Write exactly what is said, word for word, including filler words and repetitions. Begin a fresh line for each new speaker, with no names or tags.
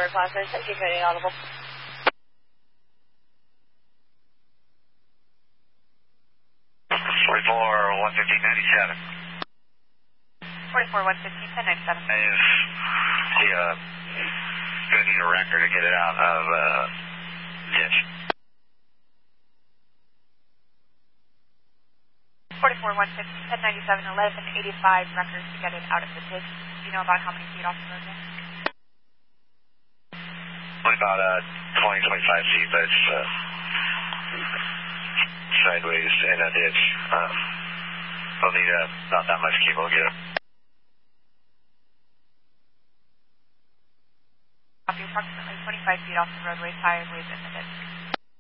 November Plaza, safety code inaudible.
forty-four, one fifteen, ninety-seven.
forty-four, one fifteen, ten ninety-seven.
I just see a, gonna need a wrecker to get it out of, uh, ditch.
forty-four, one fifteen, ten ninety-seven, eleven eighty-five records to get it out of the ditch. Do you know about how many feet off the road then?
Only about, uh, twenty, twenty-five feet, but it's, uh, sideways in a ditch. Um, we'll need, uh, not that much cable to get it.
Approximately twenty-five feet off the roadway, sideways in the ditch.